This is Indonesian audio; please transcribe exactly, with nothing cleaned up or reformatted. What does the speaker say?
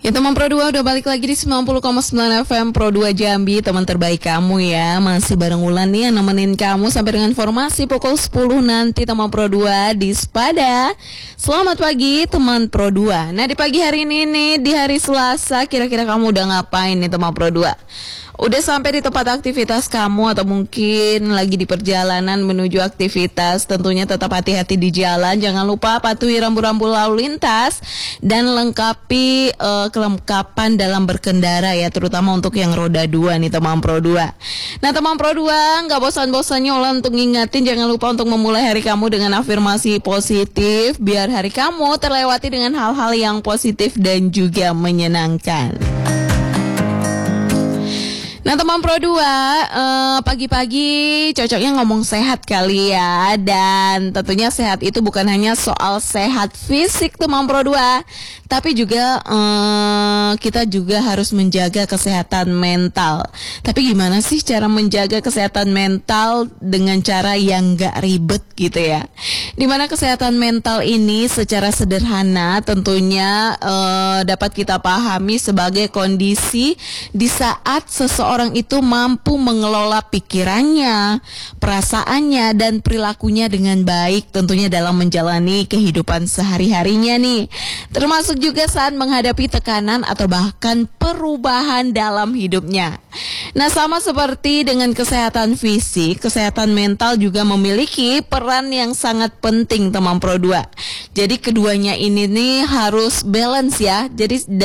Ya teman Pro dua udah balik lagi di sembilan puluh koma sembilan F M Pro dua Jambi, teman terbaik kamu ya. Masih bareng Wulan nih yang nemenin kamu sampai dengan informasi pukul sepuluh nanti teman Pro dua di Spada. Selamat pagi teman Pro dua. Nah di pagi hari ini nih, di hari Selasa, kira-kira kamu udah ngapain nih teman Pro dua? Udah sampai di tempat aktivitas kamu atau mungkin lagi di perjalanan menuju aktivitas? Tentunya tetap hati-hati di jalan. Jangan lupa patuhi rambu-rambu lalu lintas dan lengkapi uh, kelengkapan dalam berkendara ya, terutama untuk yang roda dua nih teman Pro dua. Nah teman Pro dua, nggak bosan-bosannya Ulan untuk ngingetin, jangan lupa untuk memulai hari kamu dengan afirmasi positif biar hari kamu terlewati dengan hal-hal yang positif dan juga menyenangkan. Nah teman Pro dua, eh, pagi-pagi cocoknya ngomong sehat kali ya. Dan tentunya sehat itu bukan hanya soal sehat fisik teman Pro dua, tapi juga eh, kita juga harus menjaga kesehatan mental. Tapi gimana sih cara menjaga kesehatan mental dengan cara yang gak ribet gitu ya? Dimana kesehatan mental ini secara sederhana tentunya eh, dapat kita pahami sebagai kondisi di saat seseorang orang itu mampu mengelola pikirannya, perasaannya, dan perilakunya dengan baik tentunya dalam menjalani kehidupan sehari-harinya nih. Termasuk juga saat menghadapi tekanan atau bahkan perubahan dalam hidupnya. Nah sama seperti dengan kesehatan fisik, kesehatan mental juga memiliki peran yang sangat penting teman Pro dua. Jadi keduanya ini nih harus balance ya. Jadi